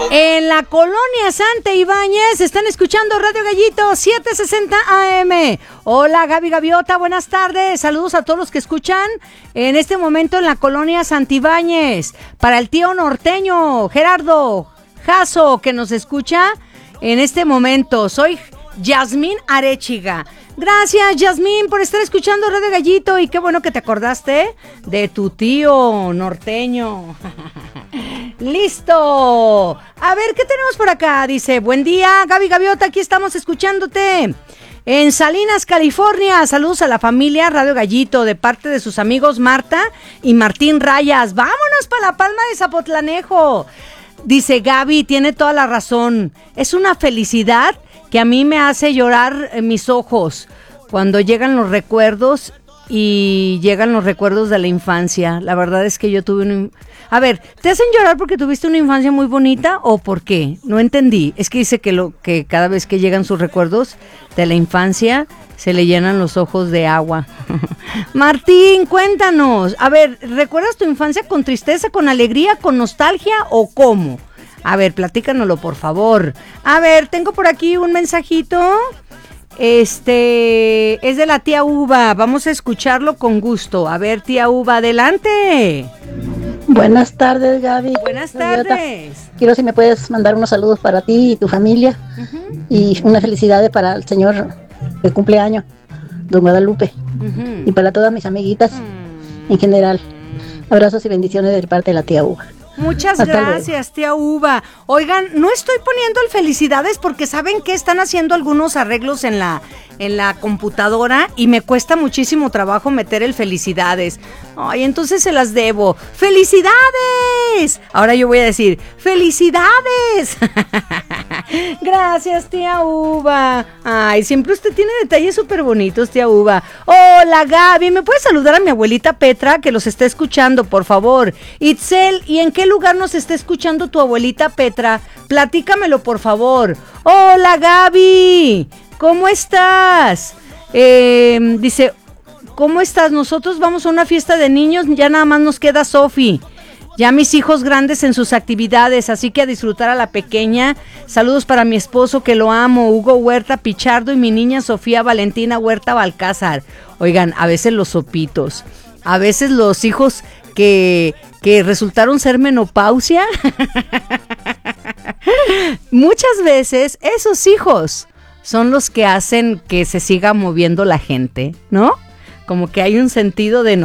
En la colonia Santa Ibáñez están escuchando Radio Gallito 760 AM. Hola Gaby Gaviota, buenas tardes. Saludos a todos los que escuchan en este momento en la colonia Santa Ibáñez. Para el tío norteño Gerardo Jasso que nos escucha en este momento. Soy Yasmín Arechiga. Gracias, Yasmín, por estar escuchando Radio Gallito y qué bueno que te acordaste de tu tío norteño. ¡Listo! A ver, ¿qué tenemos por acá? Dice, buen día, Gaby Gaviota, aquí estamos escuchándote. En Salinas, California, saludos a la familia Radio Gallito de parte de sus amigos Marta y Martín Rayas. ¡Vámonos para La Palma de Zapotlanejo! Dice, Gaby, tiene toda la razón. Es una felicidad que a mí me hace llorar mis ojos cuando llegan los recuerdos y llegan los recuerdos de la infancia. La verdad es que yo tuve A ver, ¿te hacen llorar porque tuviste una infancia muy bonita o por qué? No entendí. Es que dice que cada vez que llegan sus recuerdos de la infancia se le llenan los ojos de agua. Martín, cuéntanos. A ver, ¿recuerdas tu infancia con tristeza, con alegría, con nostalgia o cómo? A ver, platícanoslo, por favor. A ver, tengo por aquí un mensajito. Es de la tía Uva. Vamos a escucharlo con gusto. A ver, tía Uva, adelante. Buenas tardes, Gaby. Buenas tardes. Quiero si me puedes mandar unos saludos para ti y tu familia. Y unas felicidades para el señor de cumpleaños, don Guadalupe. Y para todas mis amiguitas en general. Abrazos y bendiciones de parte de la tía Uva. Muchas gracias, tía Uva. Oigan, no estoy poniendo el felicidades porque saben que están haciendo algunos arreglos en la computadora y me cuesta muchísimo trabajo meter el felicidades. Ay, entonces se las debo. ¡Felicidades! Ahora yo voy a decir, ¡felicidades! Gracias, tía Uva. Ay, siempre usted tiene detalles súper bonitos, tía Uva. Hola, Gaby, ¿me puedes saludar a mi abuelita Petra que los está escuchando, por favor? Itzel, ¿y en qué lugar nos está escuchando tu abuelita Petra? Platícamelo, por favor. Hola, Gaby, ¿cómo estás? Dice, ¿cómo estás? Nosotros vamos a una fiesta de niños, ya nada más nos queda Sofi. Ya mis hijos grandes en sus actividades, así que a disfrutar a la pequeña. Saludos para mi esposo que lo amo, Hugo Huerta Pichardo, y mi niña Sofía Valentina Huerta Balcázar. Oigan, a veces los sopitos, a veces los hijos que resultaron ser menopausia. Muchas veces esos hijos son los que hacen que se siga moviendo la gente, ¿no? Como que hay un sentido de